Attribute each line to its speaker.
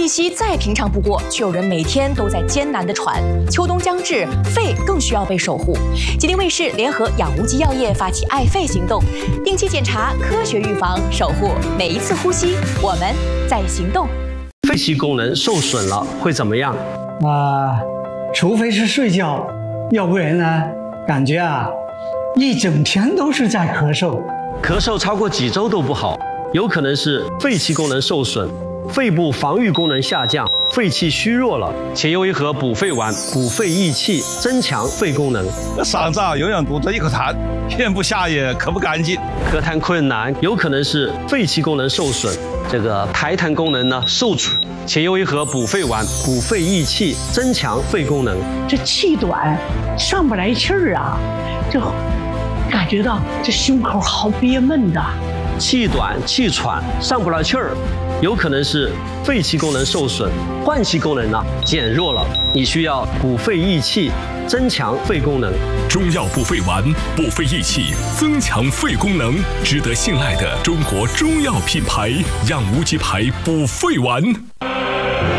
Speaker 1: 一息再平常不过，却有人每天都在艰难地喘。秋冬将至，肺更需要被守护。吉林卫视联合养无极药业发起爱肺行动，定期检查，科学预防，守护每一次呼吸。我们在行动。
Speaker 2: 肺气功能受损了会怎么样？
Speaker 3: 除非是睡觉，要不然呢，感觉一整天都是在咳嗽。
Speaker 2: 咳嗽超过几周都不好，有可能是肺气功能受损，肺部防御功能下降，肺气虚弱了。且用一盒补肺丸，补肺益气，增强肺功能。
Speaker 4: 嗓子永远堵着一口痰，咽不下也咳不干净。
Speaker 2: 咳痰困难，有可能是肺气功能受损，这个排痰功能呢受阻。且用一盒补肺丸，补肺益气，增强肺功能。
Speaker 5: 这气短，上不来气儿就感觉到这胸口好憋闷的。
Speaker 2: 气短气喘，上不来气儿，有可能是肺气功能受损，换气功能减弱了。你需要补肺益气，增强肺功能。
Speaker 6: 中药补肺丸，补肺益气，增强肺功能，值得信赖的中国中药品牌养无极牌补肺丸。